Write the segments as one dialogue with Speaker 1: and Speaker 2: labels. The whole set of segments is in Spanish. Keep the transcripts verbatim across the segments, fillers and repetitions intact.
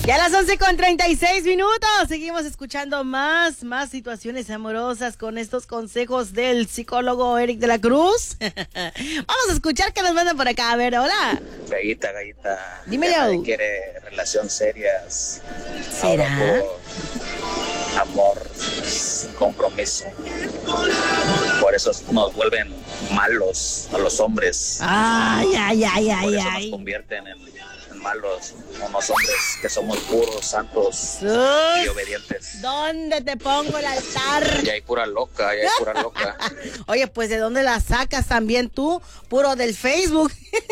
Speaker 1: Ya a las once con treinta y seis minutos, seguimos escuchando más, más situaciones amorosas con estos consejos del psicólogo Eric de la Cruz. Vamos a escuchar qué nos mandan por acá. A ver, hola.
Speaker 2: Gallita, gallita.
Speaker 1: Dímelo.
Speaker 2: Ya nadie quiere relación serias.
Speaker 1: ¿Será?
Speaker 2: Ahora puro amor sin compromiso. Por eso nos vuelven malos a los hombres.
Speaker 1: Ay, ay, ay, ay,
Speaker 2: Por eso
Speaker 1: ay.
Speaker 2: nos convierten en, en malos, unos hombres que somos puros, santos
Speaker 1: Sus.
Speaker 2: y obedientes.
Speaker 1: ¿Dónde te pongo el altar?
Speaker 2: Y hay pura loca, y hay pura loca.
Speaker 1: Oye, pues ¿de dónde la sacas también tú? Puro del Facebook.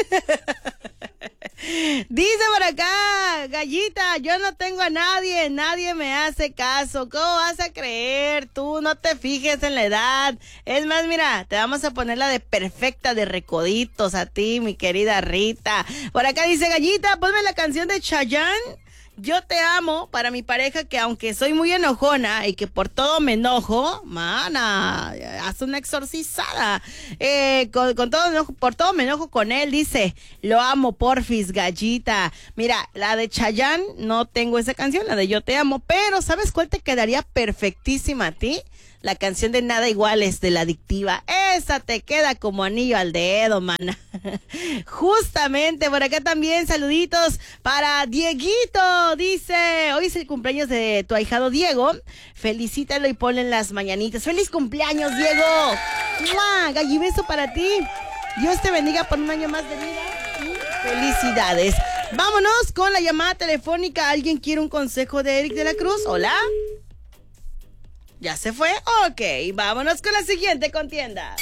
Speaker 1: Dice por acá, Gallita, yo no tengo a nadie, nadie me hace caso. ¿Cómo vas a creer? Tú no te fijes en la edad. Es más, mira, te vamos a poner la de perfecta de Recoditos a ti, mi querida Rita. Por acá dice, Gallita, ponme la canción de Chayanne. Yo te amo para mi pareja, que aunque soy muy enojona y que por todo me enojo, mana, haz una exorcizada. Eh, con, con todo enojo, por todo me enojo con él, dice, lo amo, porfis, Gallita. Mira, la de Chayanne, no tengo esa canción, la de Yo te amo, pero ¿sabes cuál te quedaría perfectísima a ti? La canción de Nada Iguales de La Adictiva. Esa te queda como anillo al dedo, mana. Justamente, por acá también saluditos para Dieguito. Dice, hoy es el cumpleaños de tu ahijado Diego. Felicítalo y ponle en las mañanitas. ¡Feliz cumpleaños, Diego! ¡Mua! Gallibeso para ti. Dios te bendiga por un año más de vida. Felicidades. Vámonos con la llamada telefónica. ¿Alguien quiere un consejo de Eric de la Cruz? Hola. ¿Ya se fue? Ok, vámonos con la siguiente contienda.